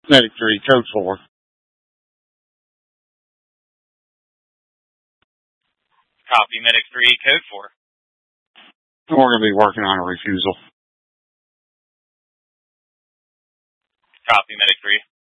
Medic 3, code 4. Copy, Medic 3, code 4. We're going to be working on a refusal. Copy, Medic 3.